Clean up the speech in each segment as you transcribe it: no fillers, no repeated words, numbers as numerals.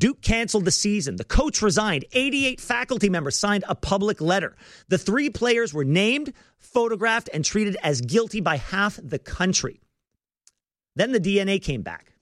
Duke canceled the season. The coach resigned. 88 faculty members signed a public letter. The 3 players were named, photographed, and treated as guilty by half the country. Then the DNA came back.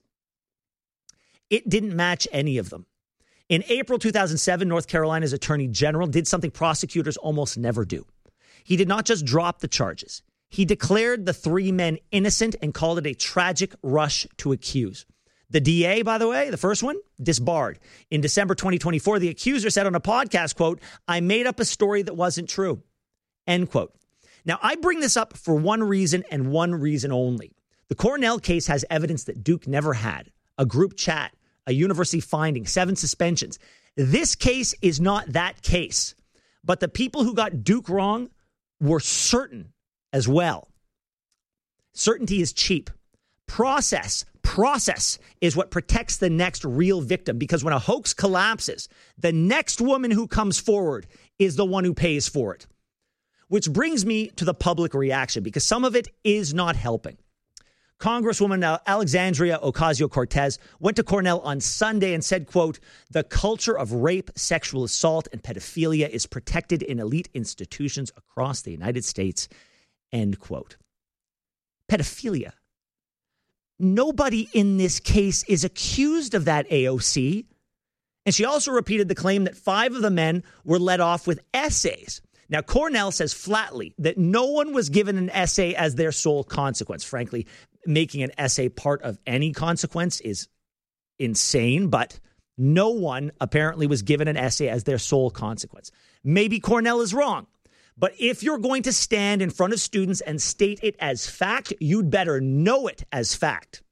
It didn't match any of them. In April 2007, North Carolina's Attorney General did something prosecutors almost never do. He did not just drop the charges. He declared the 3 men innocent and called it a tragic rush to accuse. The DA, by the way, the first one, disbarred. In December 2024, the accuser said on a podcast, quote, "I made up a story that wasn't true," end quote. Now, I bring this up for one reason and one reason only. The Cornell case has evidence that Duke never had: a group chat, a university finding, 7 suspensions. This case is not that case, but the people who got Duke wrong were certain as well. Certainty is cheap. Process is what protects the next real victim, because when a hoax collapses, the next woman who comes forward is the one who pays for it. Which brings me to the public reaction, because some of it is not helping. Congresswoman Alexandria Ocasio-Cortez went to Cornell on Sunday and said, quote, "The culture of rape, sexual assault, and pedophilia is protected in elite institutions across the United States," end quote. Pedophilia. Nobody in this case is accused of that, AOC. And she also repeated the claim that 5 of the men were let off with essays. Now, Cornell says flatly that no one was given an essay as their sole consequence. Frankly, making an essay part of any consequence is insane, but no one apparently was given an essay as their sole consequence. Maybe Cornell is wrong, but if you're going to stand in front of students and state it as fact, you'd better know it as fact.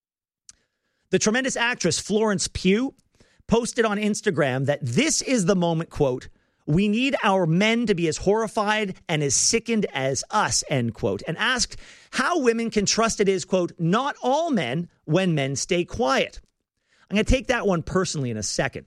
The tremendous actress Florence Pugh posted on Instagram that this is the moment, quote, "We need our men to be as horrified and as sickened as us," end quote, and asked how women can trust it is, quote, "not all men when men stay quiet." I'm going to take that one personally in a second.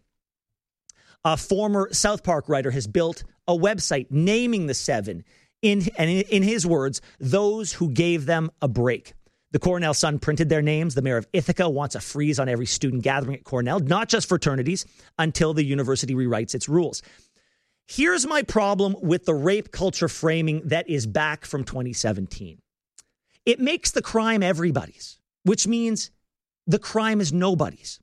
A former South Park writer has built a website naming the 7, in his words, those who gave them a break. The Cornell Sun printed their names. The mayor of Ithaca wants a freeze on every student gathering at Cornell, not just fraternities, until the university rewrites its rules. Here's my problem with the rape culture framing that is back from 2017. It makes the crime everybody's, which means the crime is nobody's.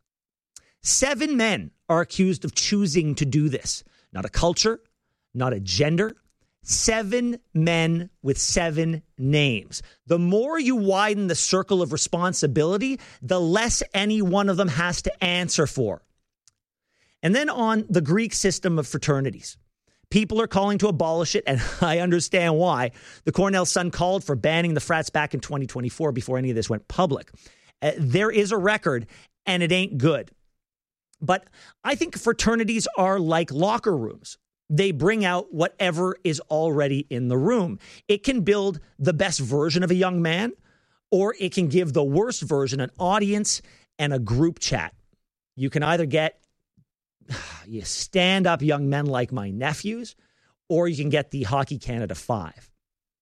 7 men are accused of choosing to do this. Not a culture, not a gender. 7 men with 7 names. The more you widen the circle of responsibility, the less any one of them has to answer for. And then on the Greek system of fraternities. People are calling to abolish it, and I understand why. The Cornell Sun called for banning the frats back in 2024 before any of this went public. There is a record, and it ain't good. But I think fraternities are like locker rooms. They bring out whatever is already in the room. It can build the best version of a young man, or it can give the worst version an audience and a group chat. You can either get you stand up young men like my nephews, or you can get the Hockey Canada 5.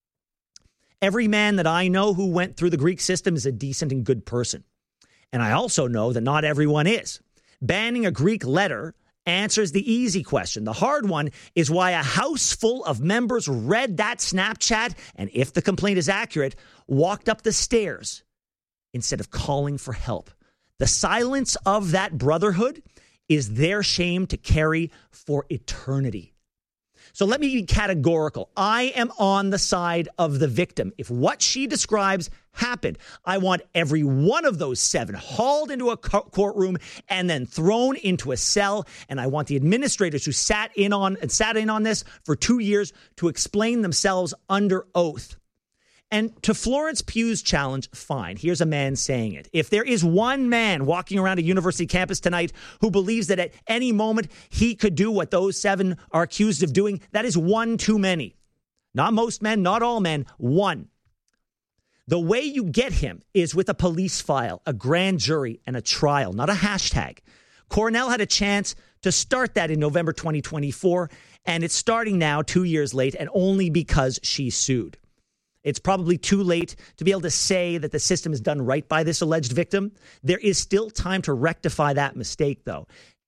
Every man that I know who went through the Greek system is a decent and good person. And I also know that not everyone is. Banning a Greek letter answers the easy question. The hard one is why a house full of members read that Snapchat and, if the complaint is accurate, walked up the stairs instead of calling for help. The silence of that brotherhood is their shame to carry for eternity. So let me be categorical. I am on the side of the victim. If what she describes happened, I want every one of those 7 hauled into a courtroom and then thrown into a cell. And I want the administrators who sat in on this for 2 years to explain themselves under oath. And to Florence Pugh's challenge, fine. Here's a man saying it. If there is one man walking around a university campus tonight who believes that at any moment he could do what those 7 are accused of doing, that is one too many. Not most men, not all men, one. The way you get him is with a police file, a grand jury, and a trial, not a hashtag. Cornell had a chance to start that in November 2024, and it's starting now 2 years late, and only because she sued. It's probably too late to be able to say that the system is done right by this alleged victim. There is still time to rectify that mistake, though.